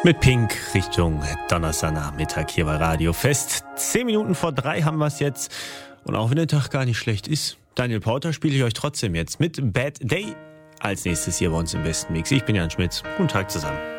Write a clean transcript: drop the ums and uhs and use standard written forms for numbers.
Mit Pink Richtung Donnerstagnachmittag hier bei Radio Fest. 10 Minuten vor 3 haben wir es jetzt. Und auch wenn der Tag gar nicht schlecht ist, Daniel Porter spiele ich euch trotzdem jetzt mit Bad Day als nächstes hier bei uns im Besten Mix. Ich bin Jan Schmitz. Guten Tag zusammen.